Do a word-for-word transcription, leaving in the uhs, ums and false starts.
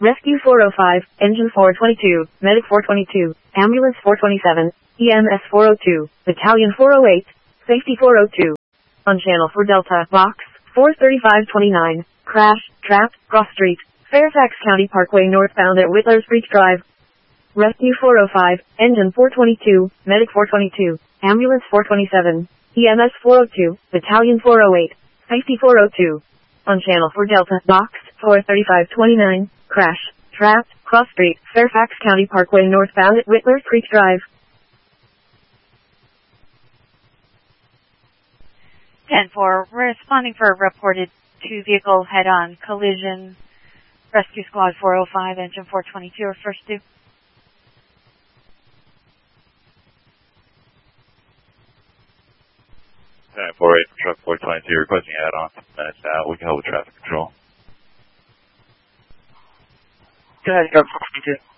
Rescue four oh five, Engine four twenty-two, Medic four twenty-two, Ambulance four twenty-seven, E M S four oh two, Battalion four oh eight, Safety four oh two. On channel for Delta, Box four thirty-five twenty-nine, crash, trapped, cross street, Fairfax County Parkway northbound at Whittlers Creek Drive. Rescue four oh five, Engine four twenty-two, Medic four twenty-two, Ambulance four twenty-seven, E M S four oh two, Battalion four oh eight, Safety four oh two. On channel for Delta, Box four thirty-five twenty-nine, crash, trapped, cross street, Fairfax County Parkway northbound at Whittlers Creek Drive. ten four, responding for a reported two-vehicle head-on collision. Rescue Squad four oh five, Engine four twenty-two are first due. ten four eight, truck four twenty-two, requesting add-on. Minutes now, we can help with traffic control. Go ahead, truck four twenty-two.